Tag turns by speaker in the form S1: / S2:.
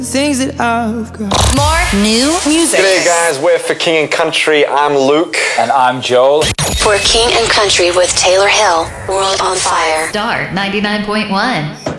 S1: things that I've got.
S2: More new music.
S3: G'day guys, we're for King and Country. I'm Luke.
S4: And I'm Joel.
S2: For King and Country with Taylor Hill, World on Fire.
S5: Star 99.1.